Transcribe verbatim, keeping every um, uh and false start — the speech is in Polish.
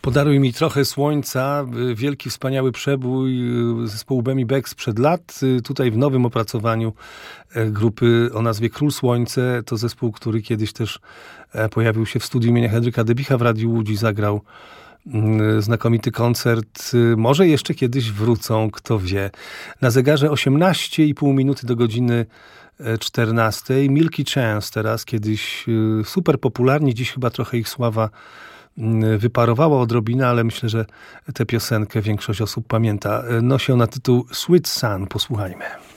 Podaruj mi trochę słońca, wielki, wspaniały przebój zespołu Bemi Beck sprzed lat. Tutaj w nowym opracowaniu grupy o nazwie Król Słońce. To zespół, który kiedyś też pojawił się w studiu imienia Henryka Debicha w Radiu Łódź, zagrał znakomity koncert. Może jeszcze kiedyś wrócą, kto wie. Na zegarze osiemnaście i pół minuty do godziny czternastej. Milky Chance teraz, kiedyś super popularni, dziś chyba trochę ich sława wyparowała odrobinę, ale myślę, że tę piosenkę większość osób pamięta. Nosi ona tytuł Sweet Sun. Posłuchajmy.